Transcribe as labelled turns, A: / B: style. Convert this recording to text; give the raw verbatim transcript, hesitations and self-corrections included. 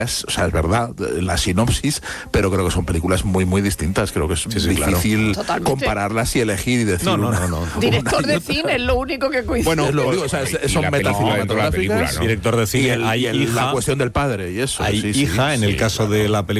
A: Es, o sea, es verdad, la sinopsis, pero creo que son películas muy, muy distintas. Creo que es sí, sí, difícil
B: claro.
A: compararlas y elegir y decir.
C: No, no,
A: una,
C: no, no.
B: Director de cine es lo único que coincide.
A: Bueno, es lo único, o sea, es, son metacinematográficas.
C: ¿no? Director de cine,
A: y el,
C: hay
A: y el,
C: hija,
A: la cuestión del padre y eso.
C: hay
A: sí,
C: hija,
A: sí,
C: en
A: sí,
C: el caso
A: claro.
C: de la película